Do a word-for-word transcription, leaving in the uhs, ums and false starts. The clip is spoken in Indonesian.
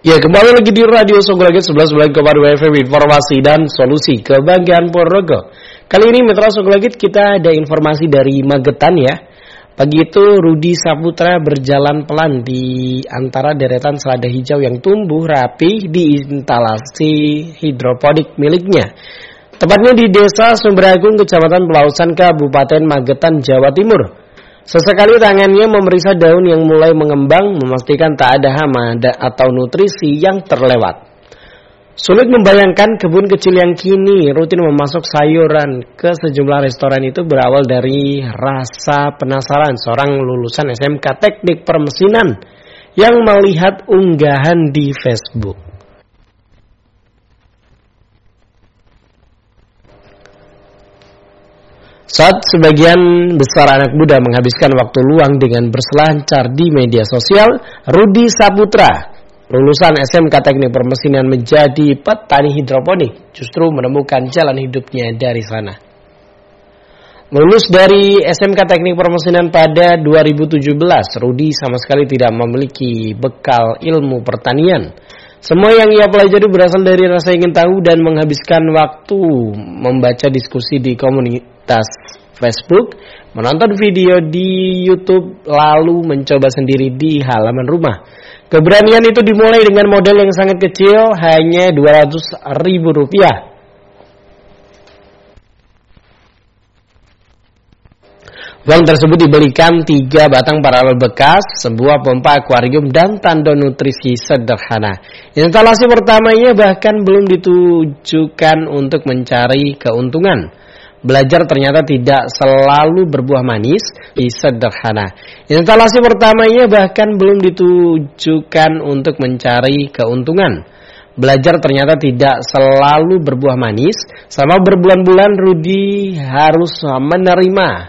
Ya, kembali lagi di Radio Songgolagit sebelas sembilan koma dua F M, informasi dan solusi kebanggaan Ponorogo. Kali ini Mitra Songgolagit kita ada informasi dari Magetan ya. Pagi itu Rudi Saputra berjalan pelan di antara deretan selada hijau yang tumbuh rapi di instalasi hidroponik miliknya. Tepatnya di Desa Sumberagung, Kecamatan Pelausan, Kabupaten Magetan, Jawa Timur. Sesekali tangannya memeriksa daun yang mulai mengembang, memastikan tak ada hama atau nutrisi yang terlewat. Sulit membayangkan kebun kecil yang kini rutin memasok sayuran ke sejumlah restoran itu berawal dari rasa penasaran seorang lulusan S M K Teknik Permesinan yang melihat unggahan di Facebook. Saat sebagian besar anak muda menghabiskan waktu luang dengan berselancar di media sosial, Rudi Saputra, lulusan S M K Teknik Permesinan menjadi petani hidroponik, justru menemukan jalan hidupnya dari sana. Lulus dari S M K Teknik Permesinan pada dua ribu tujuh belas, Rudi sama sekali tidak memiliki bekal ilmu pertanian. Semua yang ia pelajari berasal dari rasa ingin tahu dan menghabiskan waktu membaca diskusi di komunitas Facebook, menonton video di YouTube, lalu mencoba sendiri di halaman rumah. Keberanian itu dimulai dengan modal yang sangat kecil, hanya dua ratus ribu rupiah. Uang tersebut dibelikan tiga batang paralel bekas, sebuah pompa akuarium, dan tanda nutrisi sederhana. Instalasi pertamanya bahkan belum ditujukan untuk mencari keuntungan. Belajar ternyata tidak selalu berbuah manis, sederhana. Instalasi pertamanya bahkan belum ditujukan untuk mencari keuntungan. Belajar ternyata tidak selalu berbuah manis. Selama berbulan-bulan Rudi harus menerima